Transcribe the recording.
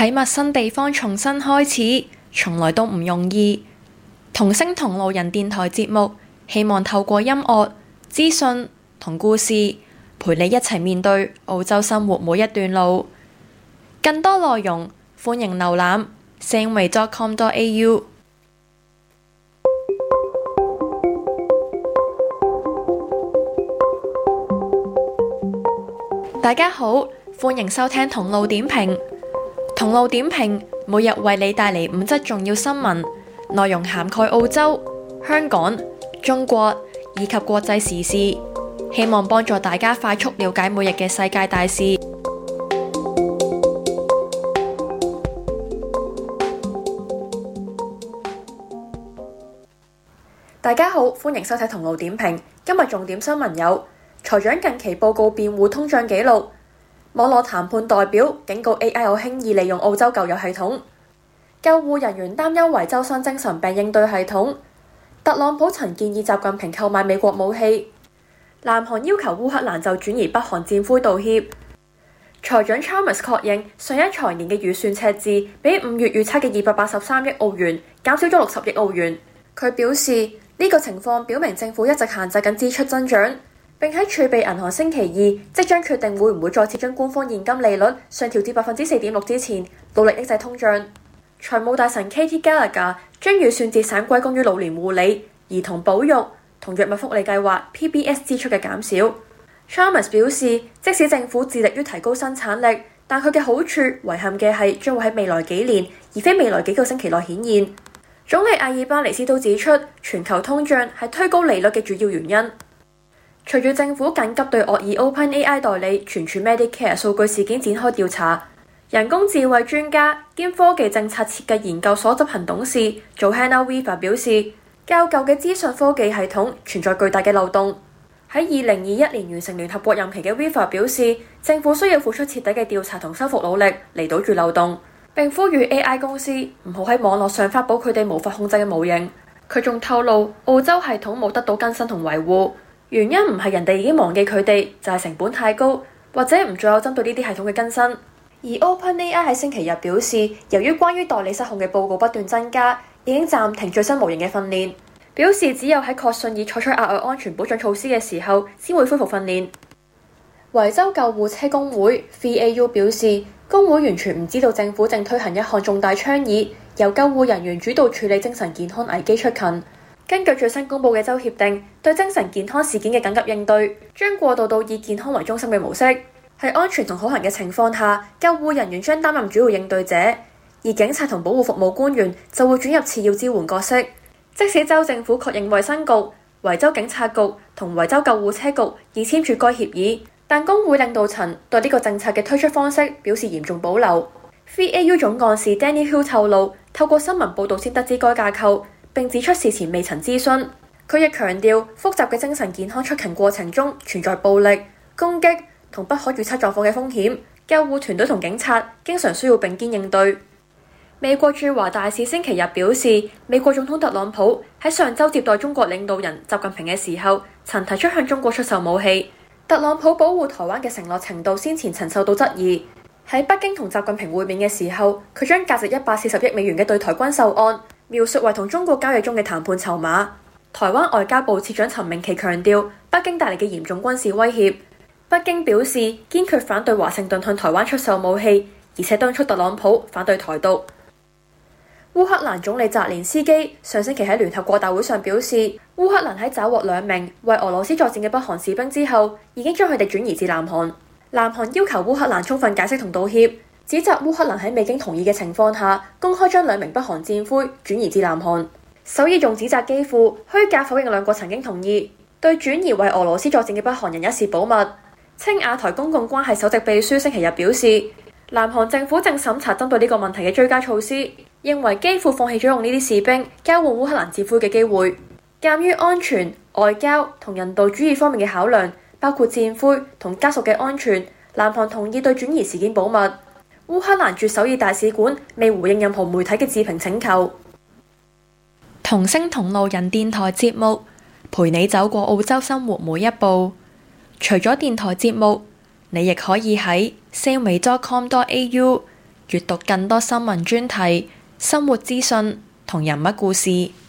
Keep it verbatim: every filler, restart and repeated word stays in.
喺陌生地方重新開始，從來都唔容易。同聲同路人電台節目，希望透過音樂、資訊同故事，陪你一齊面對澳洲生活每一段路。更多內容，歡迎瀏覽 sameway dot com dot a u。大家好，歡迎收聽同路點評。同路點評每日為你帶嚟五則重要新聞，內容涵蓋澳洲、香港、中國以及國際時事，希望幫助大家快速了解每日嘅世界大事。大家好，歡迎收睇同路點評。今日重點新聞有：財長近期報告辯護通脹紀錄，網絡談判代表警告 A I 有輕易利用澳洲舊有系統，救護人員擔憂維州新精神病應對系統，特朗普曾建議習近平購買美國武器，南韓要求烏克蘭就轉移北韓戰灰道歉，財長 Chalmers 確認上一財年嘅預算赤字比五月預測嘅二百八十三億澳元減少咗六十億澳元。佢表示呢個情況表明政府一直限制緊支出增長，並喺儲備銀行星期二即將決定會唔會再次將官方現金利率上調至百分之四點六之前，努力抑制通脹。財務大臣 Katie Gallagher 將預算節省歸功於老年護理、兒童保育同藥物福利計劃 P B S 支出嘅減少。Chalmers 表示，即使政府致力於提高生產力，但佢嘅好處遺憾嘅係將會喺未來幾年，而非未來幾個星期內顯現。總理阿爾巴尼斯都指出，全球通脹係推高利率嘅主要原因。隨住政府緊急對惡意 OpenAI 代理存儲 Medicare 數據事件展開調查，人工智慧專家兼科技政策設計研究所執行董事 Johanna Weaver 表示，較舊嘅資訊科技系統存在巨大嘅漏洞。喺二零二一年完成聯合國任期嘅 Weaver 表示，政府需要付出徹底嘅調查同修復努力嚟堵住漏洞，並呼籲 A I 公司唔好喺網絡上發佈佢哋無法控制嘅模型。佢仲透露，澳洲系統冇得到更新同維護，原因唔係人哋已經忘記佢哋，就係成本太高，或者唔再有針對呢啲系統嘅更新。而 OpenAI 喺星期日表示，由於關於代理失控嘅報告不斷增加，已經暫停最新模型嘅訓練，表示只有喺確信已採取額外安全保障措施嘅時候，先會恢復訓練。維州救護車工會 V A U 表示，工會完全唔知道政府正推行一項重大倡議，由救護人員主導處理精神健康危機出勤。根據最新公布嘅州協定，對精神健康事件嘅緊急應對將過渡到以健康為中心嘅模式。喺安全同可行嘅情況下，救護人員將擔任主要應對者，而警察同保護服務官員就會轉入次要支援角色。即使州政府確認衛生局、維州警察局同維州救護車局已簽署該協議，但工會領導層對呢個政策嘅推出方式表示嚴重保留。V A U 總幹事 Danny Hill 透露，透過新聞報導先得知該架構，並指出事前未曾諮詢。佢亦強調，複雜嘅精神健康出勤過程中存在暴力、攻擊同不可預測狀況嘅風險，救護團隊同警察經常需要並肩應對。美國駐華大使星期日表示，美國總統特朗普喺上週接待中國領導人習近平嘅時候，曾提出向中國出售武器。特朗普保護台灣嘅承諾程度先前曾受到質疑。喺北京同習近平會面嘅時候，佢將價值一百四十億美元嘅對台軍售案描述為同中國交易中嘅談判籌碼。台灣外交部次長陳明奇強調，北京帶嚟嘅嚴重軍事威脅。北京表示堅決反對華盛頓向台灣出售武器，而且敦促特朗普反對台獨。烏克蘭總理澤連斯基上星期喺聯合國大會上表示，烏克蘭喺抓獲兩名為俄羅斯作戰嘅北韓士兵之後，已經將佢哋轉移至南韓。南韓要求烏克蘭充分解釋同道歉，指責烏克蘭喺未經同意嘅情況下，公開將兩名北韓戰俘轉移至南韓。首爾仲指責基輔虛假否認兩國曾經同意對轉移為俄羅斯作戰嘅北韓人一事保密。青瓦台公共關係首席秘書星期日表示，南韓政府正審查針對呢個問題嘅追加措施，認為基輔放棄咗用呢啲士兵交換烏克蘭戰俘嘅機會。鑑於安全、外交同人道主義方面嘅考量，包括戰俘同家屬嘅安全，南韓同意對轉移事件保密。烏克蘭駐首爾大使館未回應任何媒體嘅置評請求。同聲同路人電台節目，陪你走過澳洲生活每一步。除咗電台節目，你亦可以喺 sameway dot com dot a u 閱讀更多新聞專題、生活資訊同人物故事。